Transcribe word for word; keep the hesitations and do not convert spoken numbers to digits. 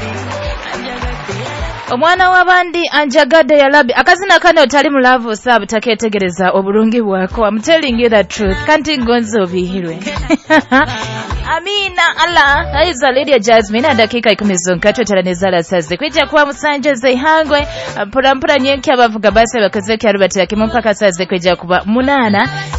Omwana w'abandi anjagadde yalabi akazina kano tali mulavu saabu taketegereza obulungi bwako. I'm telling you the truth. Kanti ngonzo bihirwe. Amina Allah. Aiza Lydia Jasmine na dakika ikumi zonka tweteraneza la saze kwija kuba musanje ze ihangwe mpura mpura nyenke abavuga base bakoze kya Robert yakimu mpaka saze kwija kuba munana